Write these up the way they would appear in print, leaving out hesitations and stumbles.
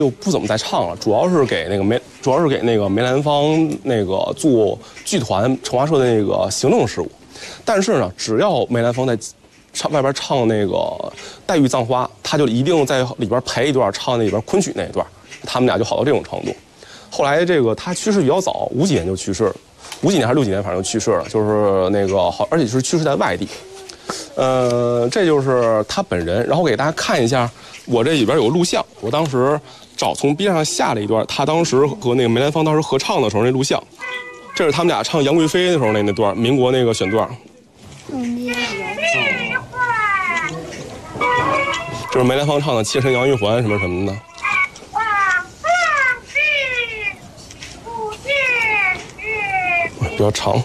就不怎么再唱了，主要是给那个梅兰芳那个做剧团惩罚社的那个行政事务。但是呢，只要梅兰芳在外边唱那个《黛玉葬花》，他就一定在里边陪一段唱那里边昆曲那一段，他们俩就好到这种程度。后来这个他去世比较早，50几年就去世了，50几年还是60几年，反正就去世了，就是那个好，而且是去世在外地。这就是他本人。然后给大家看一下，我这里边有录像，我当时从边上下了一段，他当时和那个梅兰芳当时合唱的时候那录像。这是他们俩唱杨贵妃的时候那段，民国那个选段。这是梅兰芳唱的《妾身杨玉环》什么什么的。比较长。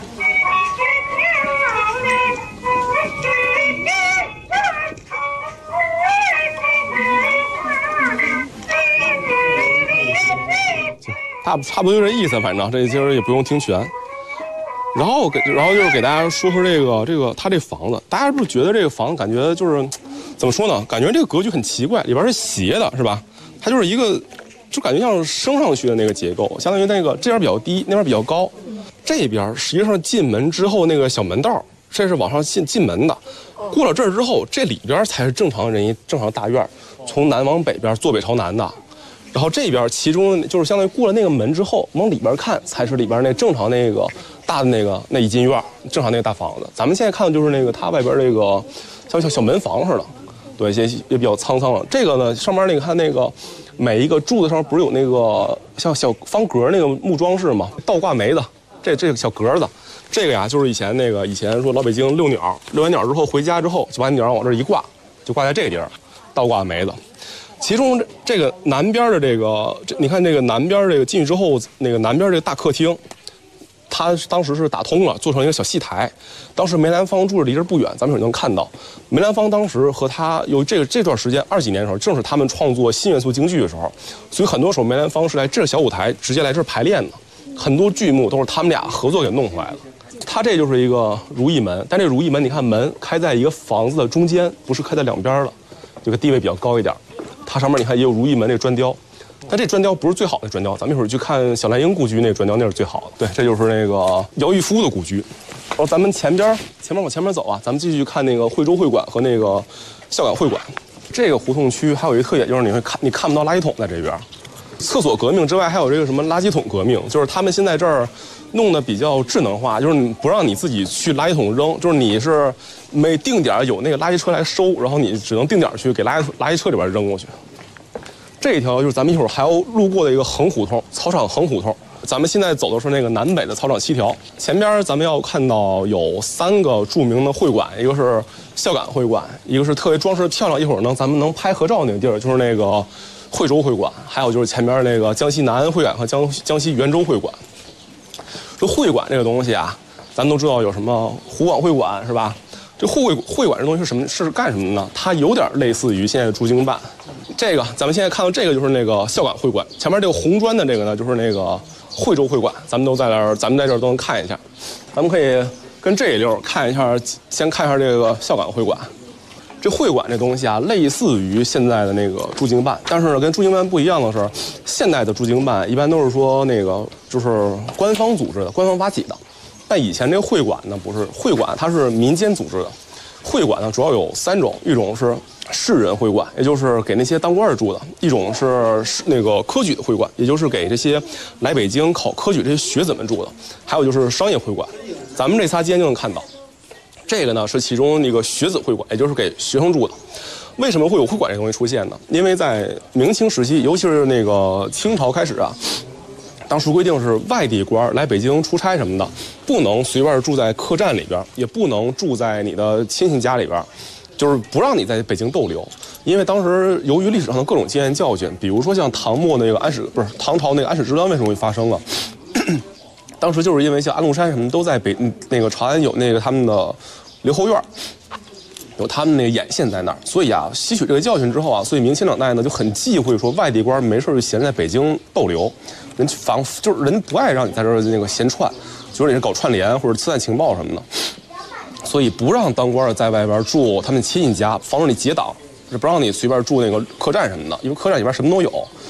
差不多就这意思，反正这今儿也不用听全。然后就是给大家说说这个他这房子，大家是不是觉得这个房子感觉就是怎么说呢？感觉这个格局很奇怪，里边是斜的，是吧？它就是一个就感觉像是升上去的那个结构，相当于那个这边比较低，那边比较高。这边实际上进门之后那个小门道，这是往上进门的。过了这儿之后，这里边才是正常大院，从南往北边坐北朝南的。然后这边其中就是相当于过了那个门之后，往里边看才是里边那正常那个大的那一进院，正常那个大房子。咱们现在看的就是那个它外边这个像小门房似的，对，也比较苍苍了。这个呢，上面那个看那个每一个柱子上不是有那个像小方格那个木装饰吗？倒挂梅子，这个小格子，这个呀就是以前说老北京遛鸟，遛完鸟之后回家之后就把鸟往这一挂，就挂在这个地儿，倒挂梅子。其中这个南边的你看这个南边这个进去之后，那个南边这个大客厅，它当时是打通了，做成一个小戏台。当时梅兰芳住着离这不远，咱们能看到。梅兰芳当时和他有这段时间20几年的时候，正是他们创作新元素京剧的时候，所以很多时候梅兰芳是来这小舞台直接来这儿排练的，很多剧目都是他们俩合作给弄出来的。他这就是一个如意门，但这如意门你看门开在一个房子的中间，不是开在两边了，这个地位比较高一点。它上面你看也有如意门那个砖雕，但这砖雕不是最好的砖雕，咱们一会儿去看小兰英故居那个砖雕，那是最好的。对，这就是那个姚玉夫的故居。然后咱们前面往前面走啊，咱们继续看那个惠州会馆和那个孝感会馆。这个胡同区还有一个特点，就是你看不到垃圾桶在这边。厕所革命之外，还有这个什么垃圾桶革命，就是他们现在这儿弄得比较智能化，就是不让你自己去垃圾桶扔，就是你是每定点有那个垃圾车来收，然后你只能定点去给垃圾车里边扔过去。这一条就是咱们一会儿还要路过的一个横胡同，操场横胡同。咱们现在走的是那个南北的操场7条，前边咱们要看到有3个著名的会馆，一个是孝感会馆，一个是特别装饰漂亮，一会儿呢咱们能拍合照那个地儿就是那个惠州会馆，还有就是前边那个江西南安会馆和江西袁州会馆。这会馆这个东西啊，咱们都知道有什么湖广会馆是吧？这会馆这东西是干什么的呢？它有点类似于现在的驻京办。这个咱们现在看到这个就是那个孝感会馆，前面这个红砖的这个呢就是那个惠州会馆，咱们在这儿都能看一下。咱们可以跟这一溜看一下，先看一下这个孝感会馆。这会馆这东西啊，类似于现在的那个驻京办，但是呢，跟驻京办不一样的是，现在的驻京办一般都是说那个就是官方组织的、官方发起的，但以前这个会馆呢不是，会馆它是民间组织的。会馆呢主要有3种，一种是士人会馆，也就是给那些当官的住的；一种是那个科举的会馆，也就是给这些来北京考科举这些学子们住的；还有就是商业会馆。咱们这仨间就能看到。这个呢是其中一个学子会馆，也就是给学生住的。为什么会有会馆这东西出现呢？因为在明清时期，尤其是那个清朝开始啊，当时规定是外地官来北京出差什么的，不能随便住在客栈里边，也不能住在你的亲戚家里边，就是不让你在北京逗留。因为当时由于历史上的各种经验教训，比如说像唐朝那个安史之乱为什么会发生了？当时就是因为像安禄山什么都在那个长安有那个他们的留后院，有他们那个眼线在那儿，所以啊，吸取这个教训之后啊，所以明清两代呢就很忌讳说外地官没事就闲在北京逗留，就是人不爱让你在这儿那个闲串，就是你是搞串联或者刺探情报什么的，所以不让当官的在外边住他们亲戚家，防止你结党，不让你随便住那个客栈什么的，因为客栈里边什么都有。